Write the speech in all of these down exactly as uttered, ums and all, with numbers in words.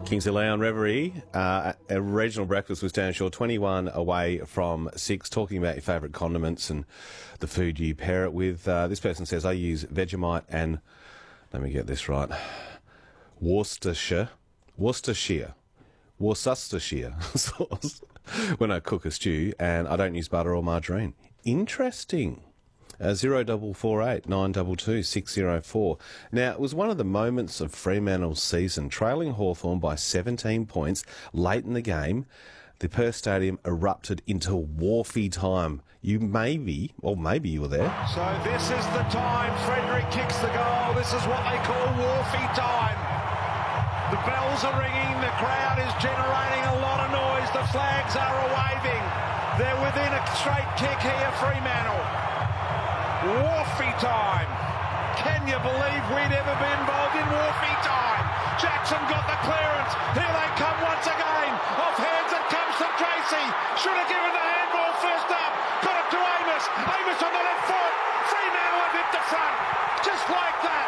Kingsley Leon Reverie, uh, a regional breakfast with Stan Shaw, twenty-one away from six, talking about your favourite condiments and the food you pair it with. Uh, this person says, I use Vegemite and, let me get this right, Worcestershire, Worcestershire, Worcestershire sauce when I cook a stew, and I don't use butter or margarine. Interesting. Uh, zero double four eight nine two two six zero four. Now, it was one of the moments of Fremantle's season, trailing Hawthorn by seventeen points late in the game. The Perth Stadium erupted into Wharfie time. You maybe, or maybe you were there. So this is the time Frederick kicks the goal. This is what they call Wharfie time. The bells are ringing. The crowd is generating a lot of noise. The flags are waving. They're within a straight kick here, Fremantle. Wharfie time. Can you believe we'd ever be involved in Wharfie time? Jackson got the clearance. Here they come once again. Off hands it comes to Tracy. Should have given the handball first up. Got it to Amos. Amos on the left foot. Fremantle have hit the front. Just like that.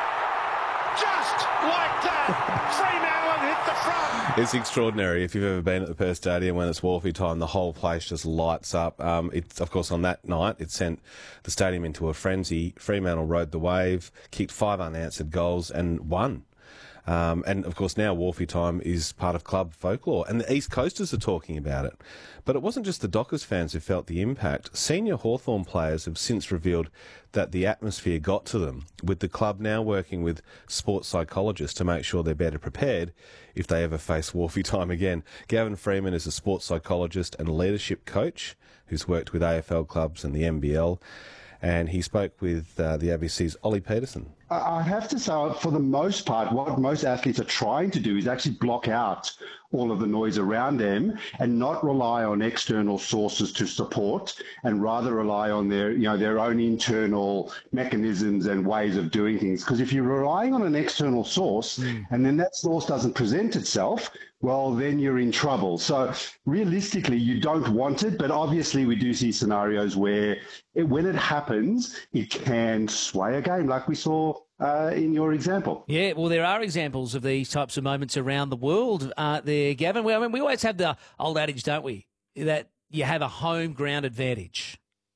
Just like that. Fremantle have hit the front. It's extraordinary. If you've ever been at the Perth Stadium when it's Wharfie time, the whole place just lights up. Um, it's, of course, on that night, it sent the stadium into a frenzy. Fremantle rode the wave, kicked five unanswered goals and won. Um, and, of course, now Wharfie time is part of club folklore, and the East Coasters are talking about it. But it wasn't just the Dockers fans who felt the impact. Senior Hawthorn players have since revealed that the atmosphere got to them, with the club now working with sports psychologists to make sure they're better prepared if they ever face Wharfie time again. Gavin Freeman is a sports psychologist and leadership coach who's worked with A F L clubs and the N B L, and he spoke with uh, the A B C's Ollie Peterson. I have to say, for the most part, what most athletes are trying to do is actually block out all of the noise around them and not rely on external sources to support, and rather rely on their, you know, their own internal mechanisms and ways of doing things. Because if you're relying on an external source mm. and then that source doesn't present itself, well, then you're in trouble. So realistically, you don't want it, but obviously we do see scenarios where it, when it happens, it can sway a game, like we saw Uh, in your example. Yeah, well, there are examples of these types of moments around the world, aren't there, Gavin? Well, I mean, we always have the old adage, don't we, that you have a home ground advantage.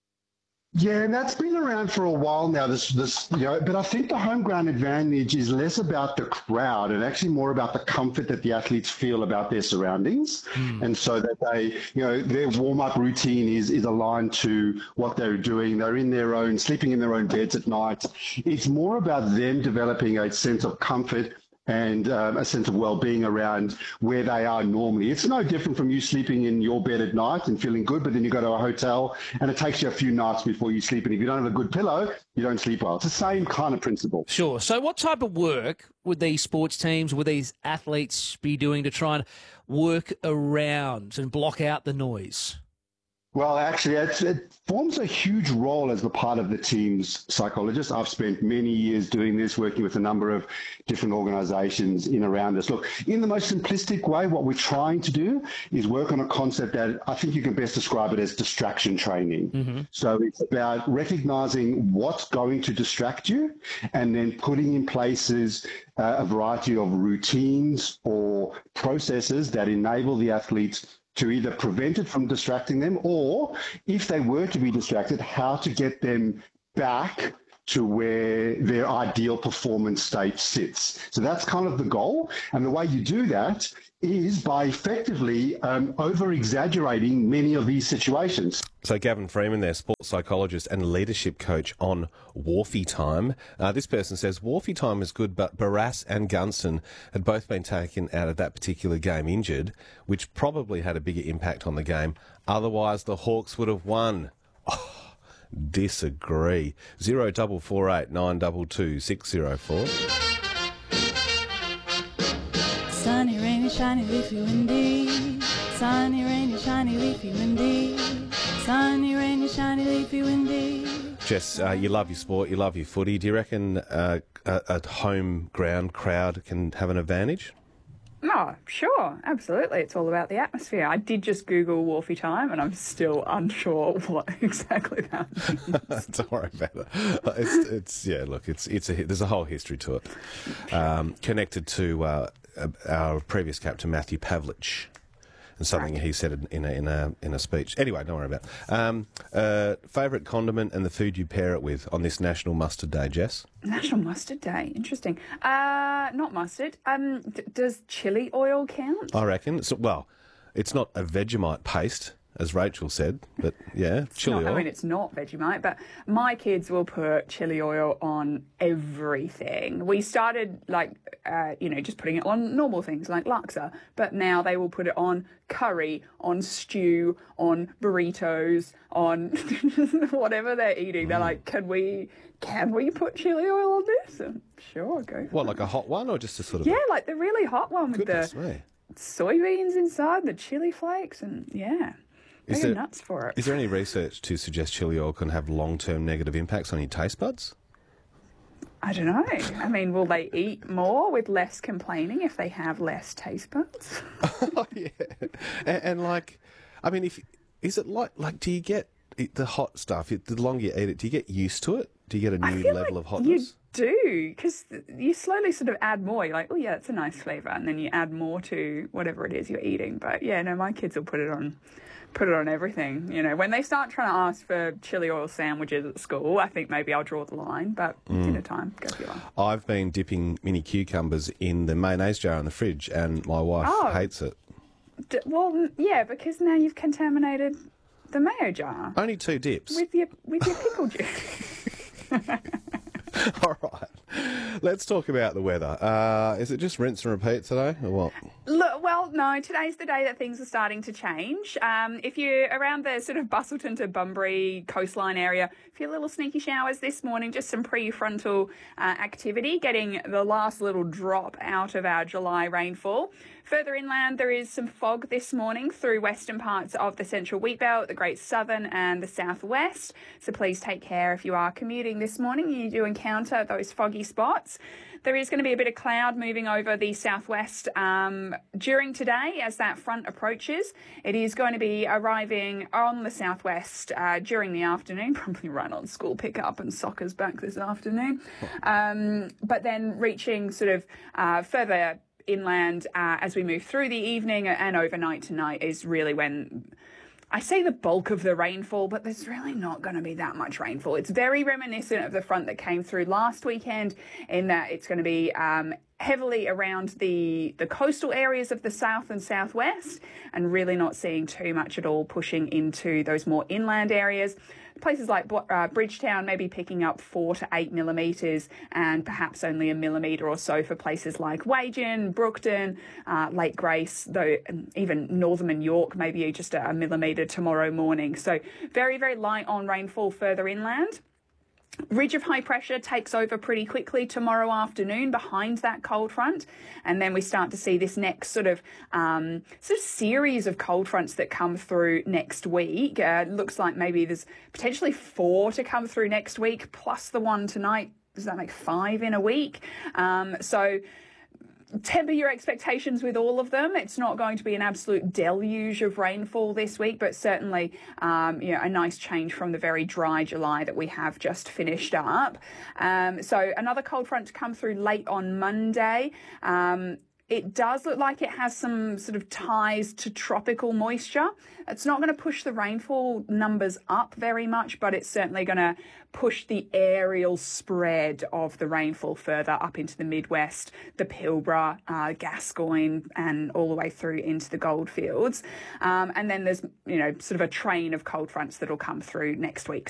Yeah, and that's been around for a while now. This, this, you know, but I think the home ground advantage is less about the crowd and actually more about the comfort that the athletes feel about their surroundings, mm. and so that they, you know, their warm up routine is is aligned to what they're doing. They're in their own, sleeping in their own beds at night. It's more about them developing a sense of comfort and um, a sense of well-being around where they are normally. It's no different from you sleeping in your bed at night and feeling good, but then you go to a hotel and it takes you a few nights before you sleep. And if you don't have a good pillow, you don't sleep well. It's the same kind of principle. Sure. So what type of work would these sports teams, would these athletes be doing to try and work around and block out the noise? Well, actually, it's, it forms a huge role as the part of the team's psychologist. I've spent many years doing this, working with a number of different organizations in around us. Look, in the most simplistic way, what we're trying to do is work on a concept that I think you can best describe it as distraction training. Mm-hmm. So it's about recognizing what's going to distract you and then putting in places uh, a variety of routines or processes that enable the athletes to either prevent it from distracting them, or if they were to be distracted, how to get them back to where their ideal performance state sits. So that's kind of the goal. And the way you do that is by effectively um, over-exaggerating many of these situations. So Gavin Freeman there, sports psychologist and leadership coach on Wharfie time. Uh, this person says, Wharfie time is good, but Barrass and Gunston had both been taken out of that particular game injured, which probably had a bigger impact on the game. Otherwise, the Hawks would have won. Oh, disagree. Zero double four eight nine double two six zero four. Sunny, rainy, shiny, leafy, windy. Sunny, rainy, shiny, leafy, windy. Sunny, rainy, shiny, leafy, windy. Jess, uh, you love your sport, you love your footy. Do you reckon uh, a, a home ground crowd can have an advantage? Oh, sure, absolutely. It's all about the atmosphere. I did just Google Wharfie time, and I'm still unsure what exactly that means. Don't worry about it. It's, it's yeah. Look, it's it's a there's a whole history to it, um, connected to uh, uh, our previous captain, Matthew Pavlich. And something Right. he said in, in, a, in a in a speech. Anyway, don't worry about it. Um, uh, favourite condiment and the food you pair it with on this National Mustard Day, Jess? National Mustard Day. Interesting. Uh, not mustard. Um, d- does chili oil count? I reckon. So, well, it's not a Vegemite paste, as Rachel said, but yeah, chili Not- oil. I mean, it's not Vegemite, but my kids will put chili oil on everything. We started, like, uh, you know, just putting it on normal things like laksa, but now they will put it on curry, on stew, on burritos, on whatever they're eating. They're like, can we, can we put chili oil on this? And sure, go for What, it. like a hot one or just a sort of... Yeah, like the really hot one with Goodness the me. soybeans inside, the chili flakes, and yeah. Is They go there- nuts for it. Is there any research to suggest chili oil can have long-term negative impacts on your taste buds? I don't know. I mean, will they eat more with less complaining if they have less taste buds? Oh, yeah. And, and like, I mean, if is it like, like, do you get it- the hot stuff, it- the longer you eat it, do you get used to it? Do you get a I new feel level like of hotness? You do, because you slowly sort of add more. You're like, oh, yeah, it's a nice flavour. And then you add more to whatever it is you're eating. But yeah, no, my kids will put it on. Put it on everything. You know, when they start trying to ask for chili oil sandwiches at school, I think maybe I'll draw the line. But Mm. dinner time, go for your life. I've been dipping mini cucumbers in the mayonnaise jar in the fridge, and my wife Oh. hates it. D- well, yeah, because now you've contaminated the mayo jar Only two dips. with your with your pickle juice. All right. Let's talk about the weather. Uh, is it just rinse and repeat today, or what? Look, well, no, today's the day that things are starting to change. Um, if you're around the sort of Bustleton to Bunbury coastline area, a few little sneaky showers this morning, just some prefrontal uh, activity, getting the last little drop out of our July rainfall. Further inland, there is some fog this morning through western parts of the central wheat belt, the Great Southern and the southwest. So please take care if you are commuting this morning and you do encounter those foggy spots. There is going to be a bit of cloud moving over the southwest um, during today as that front approaches. It is going to be arriving on the southwest uh, during the afternoon, probably right on school pickup and soccer's back this afternoon. Um, but then reaching sort of uh, further inland uh, as we move through the evening and overnight tonight is really when I say the bulk of the rainfall, but there's really not going to be that much rainfall. It's very reminiscent of the front that came through last weekend in that it's going to be um, heavily around the, the coastal areas of the south and southwest and really not seeing too much at all pushing into those more inland areas. Places like uh, Bridgetown maybe picking up four to eight millimetres and perhaps only a millimetre or so for places like Wagen, Brookton, uh, Lake Grace, though even Northern York maybe just a, a millimetre tomorrow morning. So very, very light on rainfall further inland. Ridge of high pressure takes over pretty quickly tomorrow afternoon behind that cold front, and then we start to see this next sort of um, sort of series of cold fronts that come through next week. Uh, looks like maybe there's potentially four to come through next week, plus the one tonight. Does that make five in a week? Um, so. Temper your expectations with all of them. It's not going to be an absolute deluge of rainfall this week, but certainly um, you know, a nice change from the very dry July that we have just finished up. Um, so another cold front to come through late on Monday. Um, It does look like it has some sort of ties to tropical moisture. It's not going to push the rainfall numbers up very much, but it's certainly going to push the aerial spread of the rainfall further up into the Midwest, the Pilbara, uh, Gascoyne, and all the way through into the Goldfields. Um, and then there's, you know, sort of a train of cold fronts that'll come through next week.